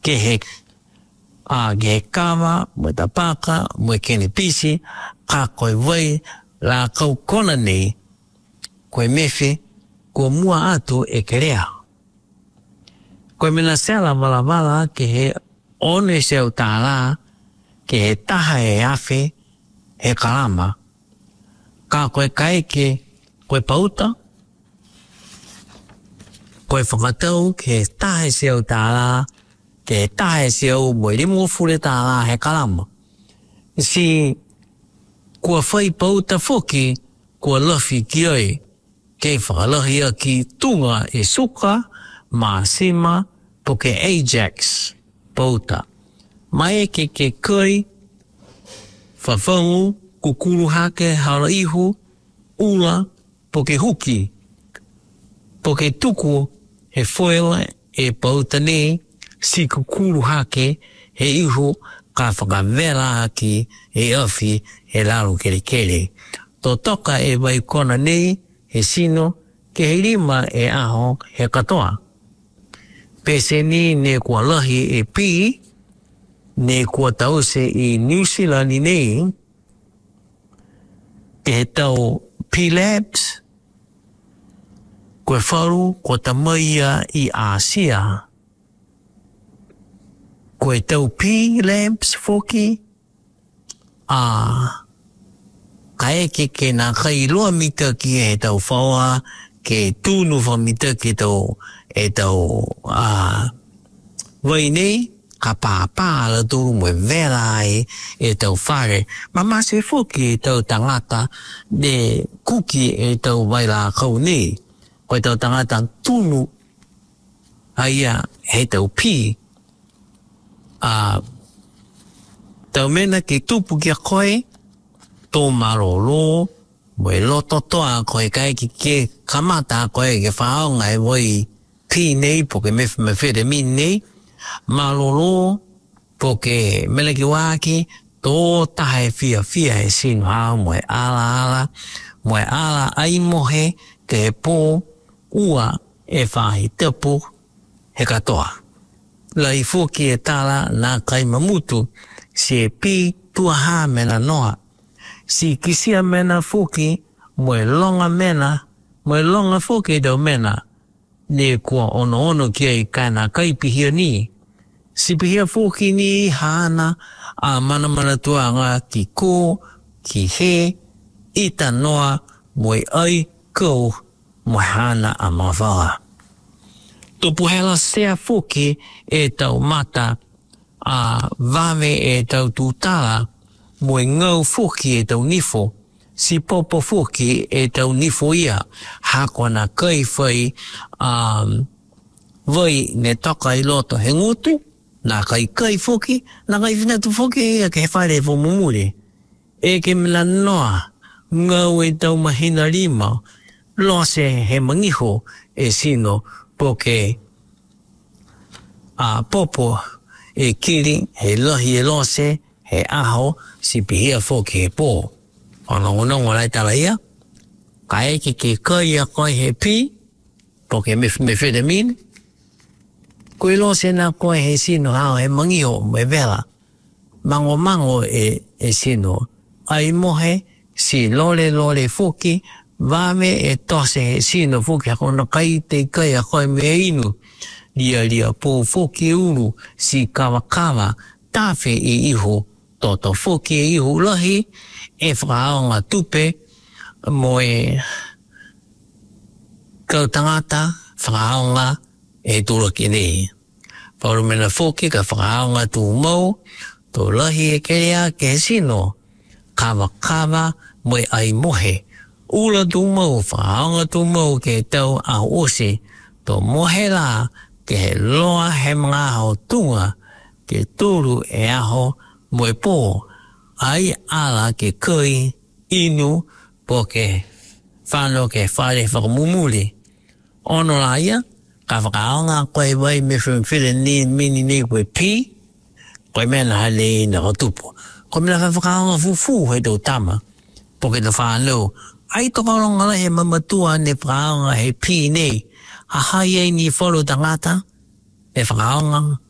he kawa, mo ta paka, mo kene pisi, ka koe wai, la kau kona nei, koe mefe, ko mua atu e kerea. Koe mena sela wala ke he one seu tāla, ke he taha e awhi, he kalama. Ka koe kaeke, koe pauta, koe whakatau, ke he taha seu tāla, ke he taha seu moe rimo fure tāla, he kalama. Si, kua whai pauta whoki, kua lawhi ki oi, kei whakalahi a ki tunga e suka, ma sima, po ke Ajax, pauta. Mai ke kai, whawhangu, kukuru hake, hara ihu, ula, po ke huki, po ke tuku, he whoela, e pauta nei, si kukuru hake, he ihu, ka whakawera aki, he awhi, he laro kere kere. Tō toka e wai kona nei, he sino, ke he rima e aho he katoa. Pese ni ne kua lahi e pi, ne kua tause i New Zealand i nei, ke he tau P-Labs, koe wharu, kua tamaia i Asia. Koe tau P-Labs foki, ka eke ke nā kai loa mita ki e tau whaua, ke tūnu wha mita ki tau e tau wai nei, ka pāpāra tūru moe vera e tau whare. Mama se whoki e tau tangata de kuki e tau waila kau nei. Koe tau tangata tūnu aia he tau pi. Tau mena ke tupu kia koe, tō maroro, moe loto toa koe kai ki ke kamata koe ke whaonga e wai pi nei, po ke mewhere mi nei, maroro, po ke mele ki wāki, tō tahe fia e sinu hao, moe ala, ai mohe, ke he pō, ua e whahi tepu, he katoa. Lai fuki e tala nā kai mamutu, si e pi tuaha mena noa. Si kisia mena fuki, moe longa fuki dau mena, ne kua ono kia i kaina kai pihia ni. Si pihia fuki ni hana a mana tuanga ki ko, ki he, ita noa, moe ai kou, moe hana a mawhawa. Tupu hela sea fuki e tau mata, vave e tau tūtala, moe ngau fuki e tau nifo, si popo fuki e tau nifo ia, hako na kai whai, vai ne toka i loto he ngutu, na kai fuki, na kai whinatu fuki ia ke he whaere fo mumure. E ke mila noa, ngau e tau mahina rima, lose he mangiho e sino, po ke popo e kiri, he lahi e lose, he aho, si pihia fōki he pō. Onongo lai tala ia, ka eke ke kai a koe he pi, po ke me whire min, koe lose na koe he sino hao he mangiho me vera, mango e sino, ai mohe, si lore fōki, vame e tose he sino fōki hako na kai te kai a koe me inu, lia pō fōki uru, si kawa, tāwhi i iho, toto fōki e iho lahi, e whakaonga tupe, moe kautangata, whakaonga e tūraki nei. Whaurumena fōki ka whakaonga tū mau, tō lahi e kerea ke sino, kawa, moe ai mohe. Ula tū mau, whakaonga tū mau ke tau a ose, tō mohe la, ke he loa he mga hao tunga, ke tūru e aho moe pō, ai ala ke kai inu po ke whano ke whare whakamumuri. Ono la ia, ka whakaonga koe wai me whiwhire ni mini ni koe pi, koe mena hale na katupo. Koe mena whakaonga fufu he tau tama, po ke te whanau. Ai toka ronga he mamatua ne whakaonga he pi nei, a hai ei ni whoro tangata, e whakaonga